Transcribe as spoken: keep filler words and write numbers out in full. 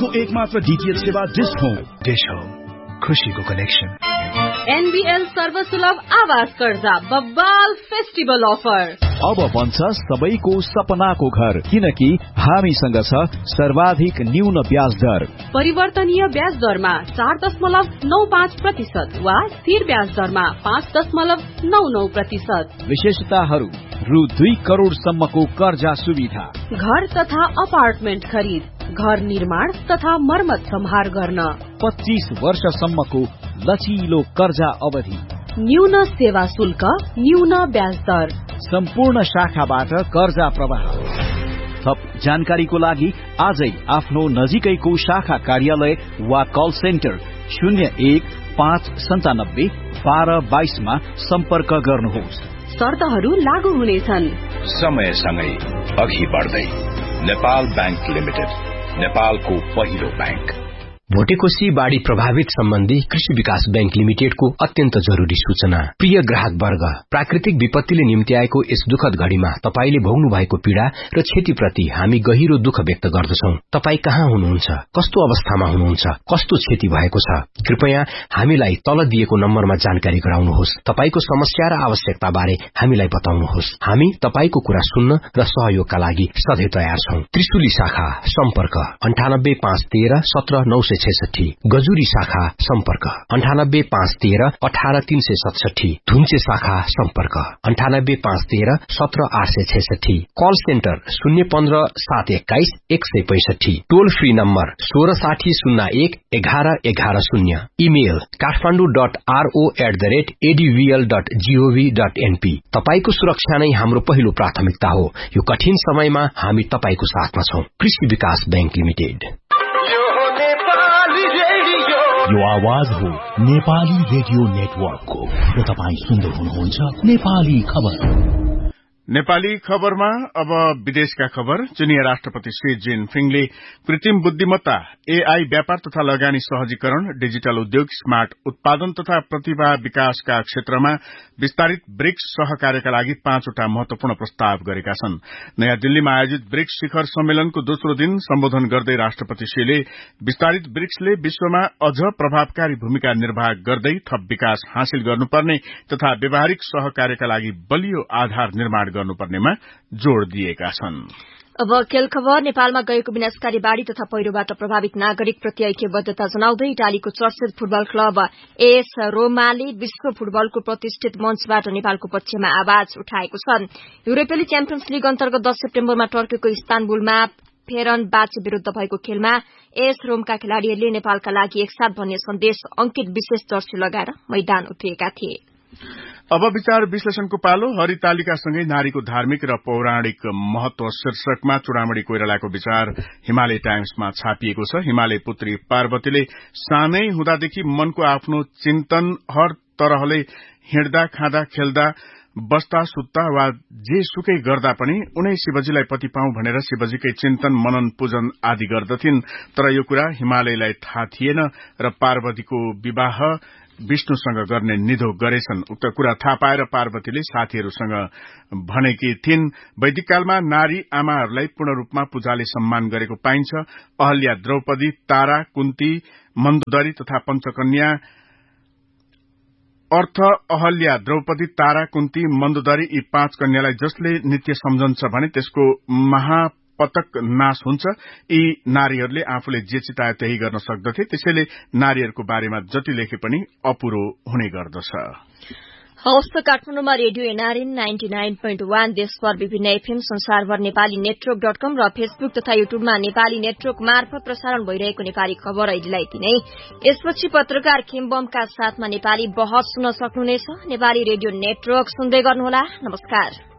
नेपालको एकमात्र डीटीएच सेवा डिश होम। डिश होम, खुशीको कनेक्सन। एनबीएल सर्वसुलभ आवास कर्जा बब्बाल फेस्टिभल अफर। अब बन्छ सबैको सपनाको घर, किनकि हामीसँग छ सर्वाधिक न्यून ब्याज दर। परिवर्तनीय ब्याज दरमा चार दशमलव नौ पाँच प्रतिशत वा स्थिर ब्याज दरमा पाँच दशमलव नौ नौ प्रतिशत। विशेषताहरू: रु दुई करोड़ सम्मको कर्जा सुविधा, घर तथा अपार्टमेन्ट खरिद, घर निर्माण तथा मर्मत सम्हार गर्न, पच्चीस वर्षसम्मको लचिलो कर्जा अवधि, न्यून सेवा शुल्क, न्यून ब्याज दर, सम्पूर्ण शाखाबाट कर्जा प्रवाह। थप जानकारीको लागि आजै आफ्नो नजिकैको शाखा कार्यालय वा कल सेन्टर शून्य एक पाँच सन्तानब्बे बाह्र बाइसमा सम्पर्क गर्नुहोस्। शर्तहरू लागू हुनेछन्। समयसँगै अघि बढ्दै नेपाल बैंक लिमिटेड, नेपालको पहिलो बैंक। भोटेकोशी बाढ़ी प्रभावित सम्बन्धी कृषि विकास बैंक लिमिटेडको अत्यन्त जरूरी सूचना। प्रिय ग्राहक वर्ग, प्राकृतिक विपत्तिले निम्ति आएको यस दुखद घड़ीमा तपाईले भोग्नु भएको पीड़ा र क्षतिप्रति हामी गहिरो दुःख व्यक्त गर्दछौं। तपाई कहाँ हुनुहुन्छ, कस्तो अवस्थामा हुनुहुन्छ, कस्तो क्षति भएको छ, कृपया हामीलाई तल दिएको नम्बरमा जानकारी गराउनुहोस्। तपाईको समस्या र आवश्यकता बारे हामीलाई बताउनुहोस्। हामी तपाईको कुरा सुन्न र सहयोगका लागि सधैं तयार छौं। त्रिशुली शाखा सम्पर्क अन्ठानब्बे पाँच तेह्र सत्र नौ सय छैसठी, गजुरी शाखा सम्पर्क अन्ठानब्बे पाँच तेह्र अठार तीन सय सतसठी, धुन्चे शाखा सम्पर्क अन्ठानब्बे पाँच तेह्र सत्र आठ सय छैसठी, कल सेन्टर शून्य पन्ध्र सात एक्काइस एक सय पैसठी, टोल फ्री नम्बर सोह्र साठी शून्य एक एघार एघार शून्य, email Kathmandu dot RO at the rate एडीभीएल dot gov dot NP. तपाईको सुरक्षा नै हाम्रो पहिलो प्राथमिकता हो। यो कठिन समयमा हामी तपाईको साथमा छौं। कृषि विकास बैंक लिमिटेड। यो आवाज हो नेपाली रेडियो नेटवर्कको र तपाईँ सुन्दै हुनुहुन्छ नेपाली खबर। नेपाली खबरमा अब विदेशका खबर। चीनिया राष्ट्रपति शी जिनपिङले कृत्रिम बुद्धिमत्ता, एआई, व्यापार तथा लगानी सहजीकरण, डिजिटल उद्योग, स्मार्ट उत्पादन तथा प्रतिभा विकासका क्षेत्रमा विस्तारित ब्रिक्स सहकार्यका लागि पाँचवटा महत्वपूर्ण प्रस्ताव गरेका छन्। नयाँ दिल्लीमा आयोजित ब्रिक्स शिखर सम्मेलनको दोस्रो दिन सम्बोधन गर्दै राष्ट्रपति शीले विस्तारित ब्रिक्सले विश्वमा अझ प्रभावकारी भूमिका निर्वाह गर्दै थप विकास हासिल गर्नुपर्ने तथा व्यावहारिक सहकार्यका लागि बलियो आधार निर्माण गर्नुपर्नेमा जोड़ दिएका छन्। अब खेल खबर। नेपालमा गएको विनाशकारी बाढ़ी तथा पहिरोबाट प्रभावित नागरिक प्रति ऐक्यबद्धता जनाउँदै इटालीको चर्चित फुटबल क्लब एएस रोमाले विश्व फुटबलको प्रतिष्ठित मञ्चबाट नेपालको पक्षमा आवाज उठाएको छ। युरोपेली च्याम्पियन्स लीग अन्तर्गत दस सेप्टेम्बरमा टर्कीको इस्तानबुलमा फेरनबाच विरूद्ध भएको खेलमा एएस रोमका खेलाड़ीहरूले नेपालका लागि एकसाथ भन्ने सन्देश अंकित विशेष जर्सी लगाएर मैदान उत्रिएका थिए। अब विचार विश्लेषणको पालो। हरितालिकासँगै नारीको धार्मिक र पौराणिक महत्व शीर्षकमा चूडामणी कोइरालाको विचार हिमालय टाइम्समा छापिएको छ। हिमालय पुत्री पार्वतीले सानै हुँदादेखि मनको आफ्नो चिन्तन हर तरहले हिँड्दा, खाँदा, खेल्दा, बस्दा, सुत्दा वा जे सुकै गर्दा पनि उनै शिवजीलाई पति पाऊँ भनेर शिवजीकै चिन्तन, मनन, पूजन आदि गर्दथिन्। तर यो कुरा हिमालयलाई थाहा थिएन र पार्वतीको विवाह विष्णुसँग गर्ने निधो गरेछन्। उक्त कुरा थाहा पाएर पार्वतीले साथीहरूसँग भनेकी थिइन्। वैदिक कालमा नारी आमाहरूलाई पूर्ण रूपमा पूजाले सम्मान गरेको पाइन्छ। अहल्या, द्रौपदी, तारा, कुन्ती, मन्दोदरी तथा पञ्चकन्या। अर्थ: अहल्या, द्रौपदी, तारा, कुन्ती, मन्दोदरी यी पाँच कन्यालाई जसले नित्य सम्झन्छ भने त्यसको महा पतक नाश हुन्छ। यी नारीहरूले आफूले जे चिताए त्यही गर्न सक्दथे। त्यसैले नारीहरूको बारेमा जति लेखे पनि अपुरो हुने गर्दछ। हवस् त काठमाडौँमा radio NRN ninety nine point one, देशभर विभिन्न एफएम, संसारभर नेपाली नेटवर्क डट कम र फेसबुक तथा युट्युबमा नेपाली नेटवर्क मार्फत प्रसारण भइरहेको नेपाली खबर अहिलेलाई यति नै। यसपछि पत्रकार खेमबमका साथमा नेपाली बहस सुन्न सक्नुहुनेछ। नेपाली रेडियो नेटवर्क सुन्दै गर्नुहोला। नमस्कार।